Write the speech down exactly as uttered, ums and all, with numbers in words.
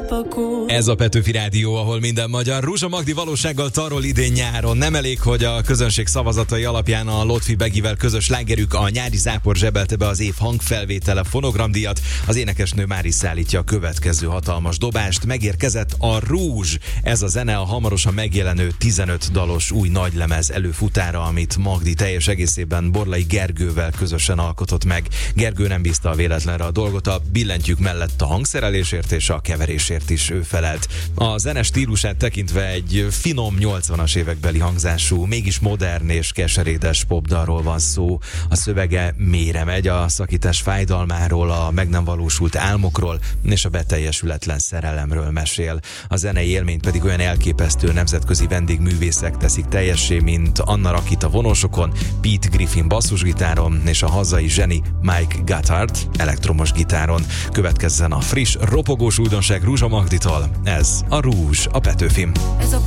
Ez a Petőfi Rádió, ahol minden magyar. Rúzsa Magdi valósággal tarol idén nyáron. Nem elég, hogy a közönség szavazatai alapján a Lotfi Begivel közös slágerük a Nyári zápor zsebelte be az év hangfelvétele fonogramdíjat. Az énekesnő már is szállítja a következő hatalmas dobást. Megérkezett a Rúzs. Ez a zene a hamarosan megjelenő tizenöt dalos új nagylemez előfutára, amit Magdi teljes egészében Borlai Gergővel közösen alkotott meg. Gergő nem bízta a véletlenre a dolgot, a billentyűk mellett a hangszerelésért és a keverésért is ő felelt. A zene stílusát tekintve egy finom nyolcvanas évekbeli hangzású, mégis modern és keserédes popdalról van szó. A szövege mélyre megy, a szakítás fájdalmáról, a meg nem valósult álmokról és a beteljesületlen szerelemről mesél. A zenei élményt pedig olyan elképesztő nemzetközi vendégművészek teszik teljessé, mint Anna Rakita vonosokon, Pete Griffin basszusgitáron és a hazai zseni Mike Gotthard elektromos gitáron. Következzen a friss, ropogós újdonság Rúzsa Magditól. Ez a Rúzs, a Petőfim. Ez a